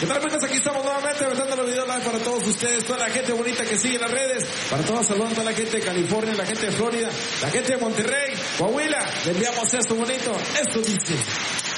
¿Qué tal, amigos? Aquí estamos nuevamente aventando los videos live para todos ustedes, toda la gente bonita que sigue en las redes, para todos saludos a toda la gente de California, la gente de Florida, la gente de Monterrey, Coahuila. Le enviamos esto bonito, esto dice.